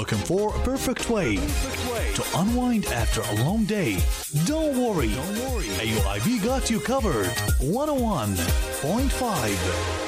Looking for a perfect way to unwind after a long day? Don't worry. AUIV got you covered. 101.5